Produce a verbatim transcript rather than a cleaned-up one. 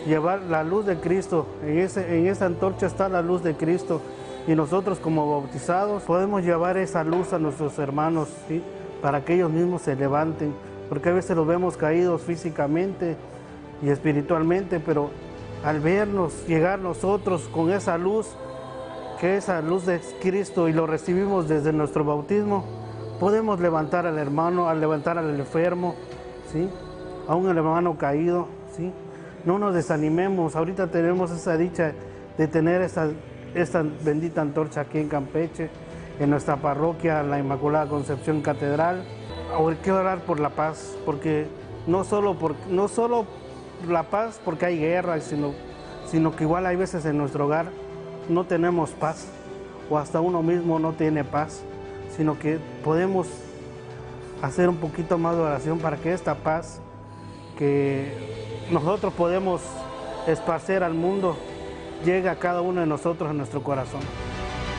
llevar la luz de Cristo. En, ese, en esa antorcha está la luz de Cristo, y nosotros como bautizados podemos llevar esa luz a nuestros hermanos, ¿sí? Para que ellos mismos se levanten, porque a veces los vemos caídos físicamente y espiritualmente, pero al vernos llegar nosotros con esa luz, que es la luz de Cristo, y lo recibimos desde nuestro bautismo, podemos levantar al hermano, al levantar al enfermo, ¿sí? A un hermano caído, ¿sí? No nos desanimemos. Ahorita tenemos esa dicha de tener esta, esta bendita antorcha aquí en Campeche, en nuestra parroquia, la Inmaculada Concepción Catedral. Ahora hay que orar por la paz, porque no solo, por, no solo la paz porque hay guerra, sino, sino que igual hay veces en nuestro hogar no tenemos paz, o hasta uno mismo no tiene paz, sino que podemos hacer un poquito más de oración para que esta paz que nosotros podemos esparcer al mundo llegue a cada uno de nosotros en nuestro corazón.